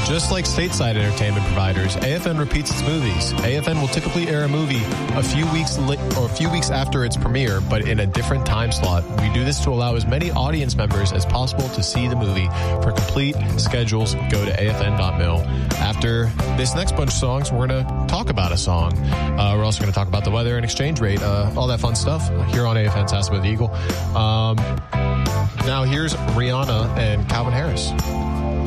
Just like stateside entertainment providers, AFN repeats its movies. AFN will typically air a movie a few weeks after its premiere, but in a different time slot. We do this to allow as many audience members as possible to see the movie. For complete schedules, go to afn.mil. After this next bunch of songs, we're going to talk about a song. We're also going to talk about the weather and exchange rate, all that fun stuff here on AFN's House with the Eagle. Now here's Rihanna and Calvin Harris.